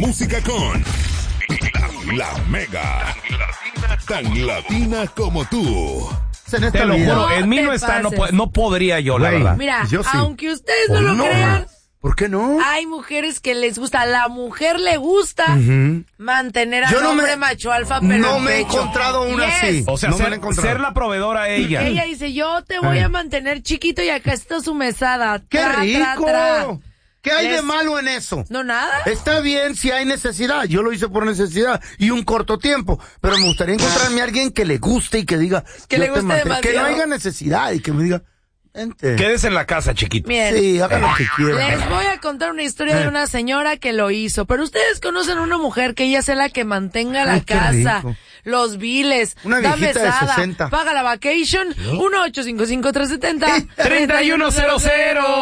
música con La Mega. Tan latina como tú. Te lo juro, en mí no está, no podría yo, la verdad. Mira, yo sí. aunque ustedes no lo crean, ¿por qué no? hay mujeres que les gusta, a la mujer le gusta mantener al hombre macho alfa, pero no en me he pecho. encontrado una así. O sea, no me la he encontrado. ser la proveedora ella. Ella dice, yo te voy a mantener chiquito y acá está su mesada. ¡Qué rico! ¿Qué hay de Les- malo en eso? No, nada. Está bien si hay necesidad. Yo lo hice por necesidad y un corto tiempo. Pero me gustaría encontrarme a alguien que le guste y que diga... Que yo le te guste mantengo. Que no demasiado. haya necesidad y que me diga... Vente. Quédese en la casa, chiquito. Miren, Sí, haga lo que quiera. les voy a contar una historia de una señora que lo hizo. Pero ustedes conocen una mujer que ella sea la que mantenga la Ay, qué casa, rico. los biles, Una da viejita de mesada, 60. paga la vacation, 1-855-370-3100.